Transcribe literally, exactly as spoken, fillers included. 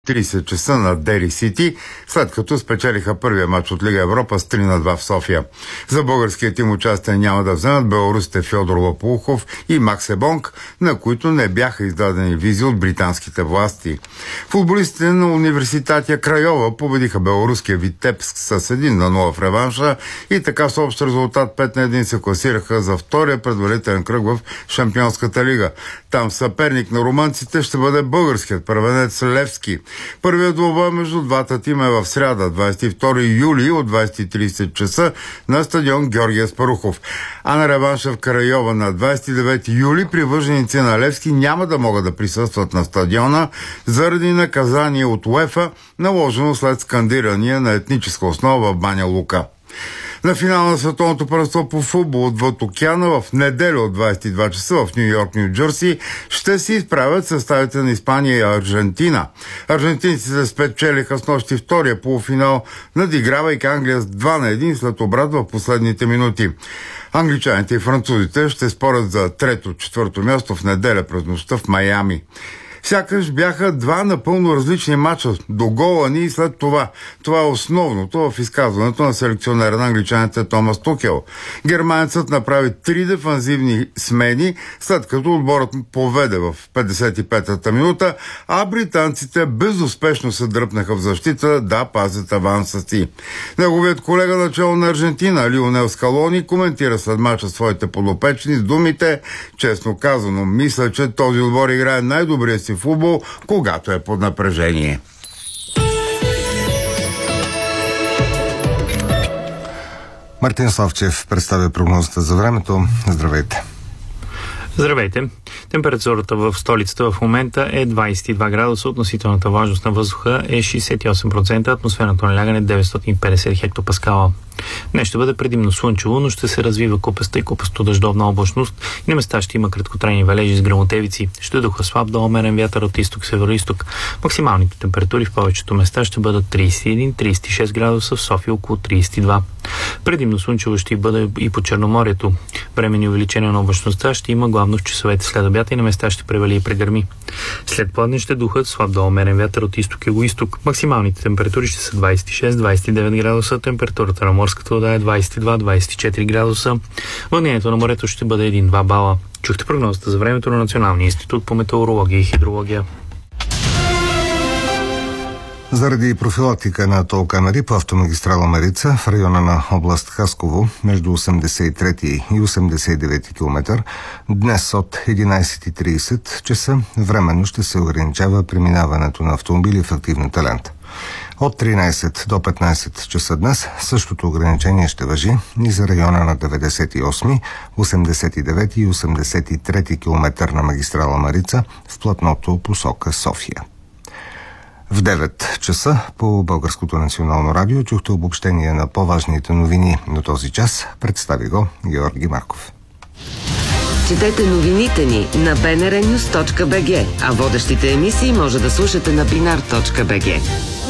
трийсет часа на Дери Сити, след като спечелиха първия матч от Лига Европа с три на два в София. За българския тим участие няма да вземат белорусите Фьодор Лопухов и Макс Ебонг, на които не бяха издадени визи от британските власти. Футболистите на университетия Крайова победиха белоруския Витебск с един на нула в реванша и така с общ резултат пет на един се класираха за втория предварителен кръг в Шампионската лига. Там съперник на румънците ще бъде българският първенец Левски. Първият двубой между двата тима е в сряда, двадесет и втори юли от двадесет и тридесет часа на стадион Георги Аспарухов. А на реванша в Карайова на двадесет и девети юли привърженици на Левски няма да могат да присъстват на стадиона заради наказание от УЕФА, наложено след скандирания на етническа основа в Баня Лука. На финал на световното първенство по футбол отвъд океана в неделя от двадесет и два часа в Ню Йорк, Ню Джерси ще се изправят съставите на Испания и Аржентина. Аржентинците спечелиха с нощи втория полуфинал, надигравайки Англия с два на един след обрат в последните минути. Англичаните и французите ще спорят за трето-четвърто място в неделя през нощта в Майами. Сякаш бяха два напълно различни мача до гола ни и след това. Това е основното в изказването на селекционера на англичаните Томас Тухел. Германецът направи три дефанзивни смени, след като отборът поведе в петдесет и петата минута, а британците безуспешно се дръпнаха в защита да пазят аванса си. Неговият колега начало на Аржентина, Лионел Скалони, коментира след мача своите подопечни с думите: честно казано, мисля, че този отбор играе най-добрия си футбол, когато е под напрежение. Мартин Славчев представя прогнозата за времето. Здравейте! Здравейте! Температурата в столицата в момента е двадесет и два градуса, относителната влажност на въздуха е шейсет и осем процента, атмосферното налягане деветстотин и петдесет хектопаскала. Днес ще бъде предимно слънчево, но ще се развива купеста и купесто-дъждовна облачност и на места ще има краткотрайни валежи с гръмотевици. Ще духа слаб до умерен вятър от изток-северо-исток. Максималните температури в повечето места ще бъдат тридесет и един до тридесет и шест градуса, в София около тридесет и два. Предимно слънчево ще бъде и по Черноморието. Времени увеличение на облачността ще има главно в часовете след обяд и на места ще превали и прегърми. След пладне ще духат слаб до умерен вятър от изток и югоизток. Максималните температури ще са двадесет и шест до двадесет и девет градуса, температурата на морската вода е двадесет и два до двадесет и четири градуса. Вълнението на морето ще бъде един до два бала. Чухте прогнозата за времето на Националния институт по метеорология и хидрология. Заради профилактика на тол камери по автомагистрала Марица в района на област Хасково между осемдесет и трети и осемдесет и девети километър, днес от единадесет и тридесет часа временно ще се ограничава преминаването на автомобили в активната лента. От тринадесет до петнадесет часа днес същото ограничение ще важи и за района на деветдесет и осми, осемдесет и девети и осемдесет и трети километър на магистрала Марица в платното посока София. В девет часа по Българското национално радио чухте обобщение на по-важните новини до този час. Представи го Георги Марков. Четете новините ни на би ен ар нюз точка би джи, а водещите емисии може да слушате на бинар точка би джи.